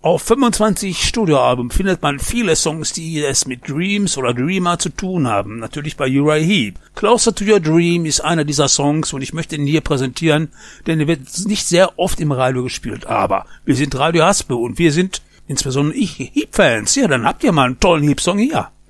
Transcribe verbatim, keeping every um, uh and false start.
Auf fünfundzwanzig Studioalben findet man viele Songs, die es mit Dreams oder Dreamer zu tun haben. Natürlich bei Uriah Heep. Closer to Your Dream ist einer dieser Songs und ich möchte ihn hier präsentieren, denn er wird nicht sehr oft im Radio gespielt. Aber wir sind Radio Haspe und wir sind insbesondere ich Heep-Fans. Ja, dann habt ihr mal einen tollen Heep-Song hier.